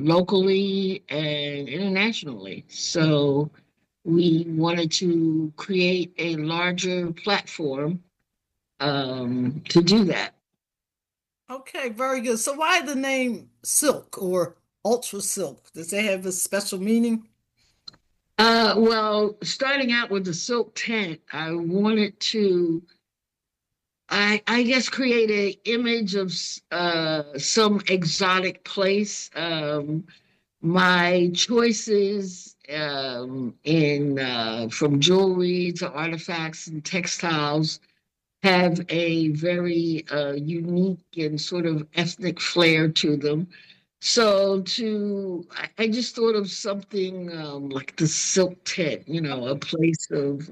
locally and internationally. So we wanted to create a larger platform to do that. Okay, very good. So why the name Silk or Ultra Silk? Does that have a special meaning? Well, starting out with the silk tent, I wanted to, I guess, create an image of some exotic place. My choices in from jewelry to artifacts and textiles have a very unique and sort of ethnic flair to them. So I just thought of something like the Silk Tent, a place of,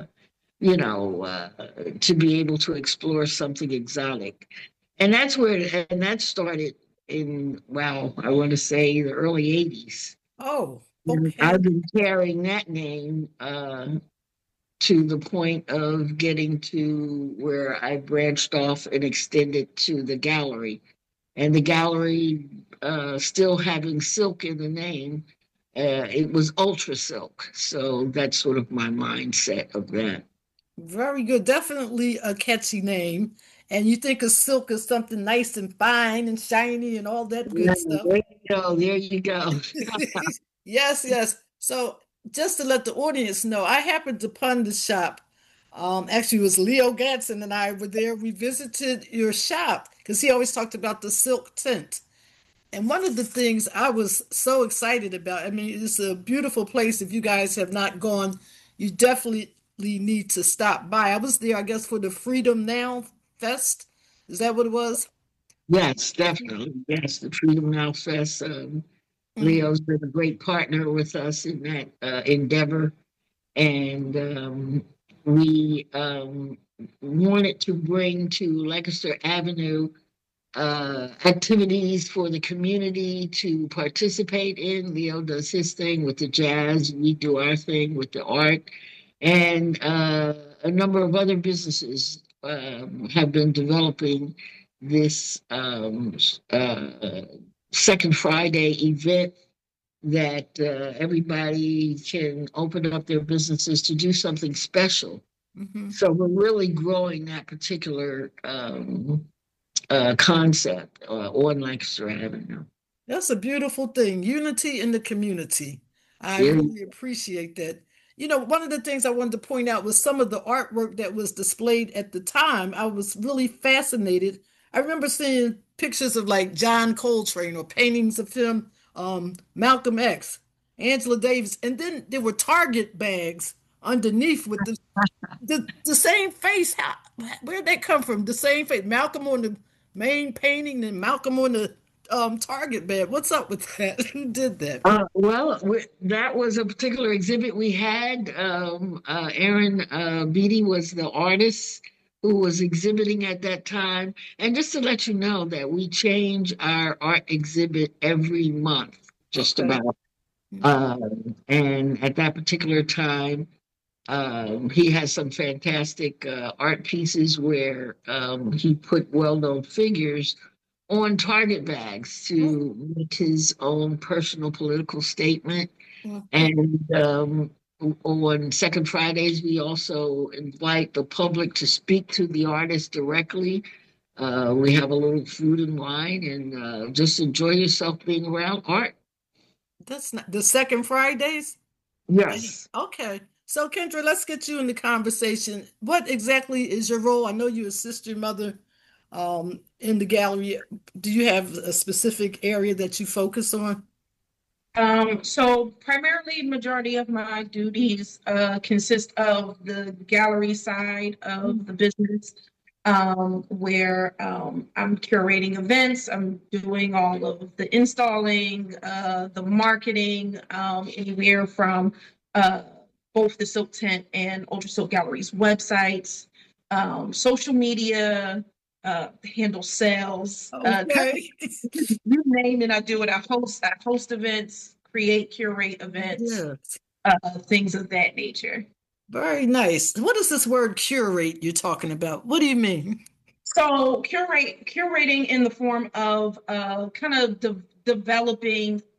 to be able to explore something exotic. And that started in, wow, I want to say the early 80s. Oh, And okay. I've been carrying that name to the point of getting to where I branched off and extended to the gallery. And the gallery, still having silk in the name, it was Ultra Silk. So that's sort of my mindset of that. Very good. Definitely a catchy name. And you think of silk as something nice and fine and shiny and all that Yeah, good stuff. there you go. There you go. Yes, yes. So just to let the audience know, I happened to pun the shop. Actually, it was Leo Gatson and I were there. We visited your shop because he always talked about the silk tint. And one of the things I was so excited about, I mean, it's a beautiful place. If you guys have not gone, you definitely need to stop by. I was there, I guess, for the Freedom Now Fest. Is that what it was? Yes, definitely. Yes, the Freedom Now Fest. Mhm. Leo's been a great partner with us in that endeavor. And we wanted to bring to Lancaster Avenue activities for the community to participate in. Leo does his thing with the jazz, we do our thing with the art, and a number of other businesses have been developing this Second Friday event that everybody can open up their businesses to do something special. Mhm. So we're really growing that particular concept on Lancaster Avenue. That's a beautiful thing. Unity in the community. I Yeah. really appreciate that. You know, one of the things I wanted to point out was some of the artwork that was displayed at the time. I was really fascinated. I remember seeing pictures of like John Coltrane or paintings of him, Malcolm X, Angela Davis, and then there were Target bags underneath with the same face. Where'd that come from? The same face. Malcolm on the main painting and Malcolm on the Target bed. What's up with that? Who did that? That was a particular exhibit we had. Aaron Beatty was the artist who was exhibiting at that time. And just to let you know that we change our art exhibit every month, just Okay. about. And at that particular time, he has some fantastic art pieces where he put well-known figures on Target bags Oh, to make his own personal political statement. mhm. And on Second Fridays, we also invite the public to speak to the artist directly. We have a little food and wine and just enjoy yourself being around art. That's not the second Fridays. Yes. Okay. So Kendra, let's get you in the conversation. What exactly is your role? I know you assist your mother in the gallery. Do you have a specific area that you focus on? So primarily, majority of my duties consist of the gallery side of the business, where I'm curating events, I'm doing all of the installing, the marketing, anywhere from uh, both the Silk Tent and Ultra Silk Gallery's websites, social media, handle sales, Okay. you name it, I do it. I host events, create, curate events, Yes. things of that nature. Very nice. What is this word curate you're talking about? What do you mean? So curating in the form of kind of developing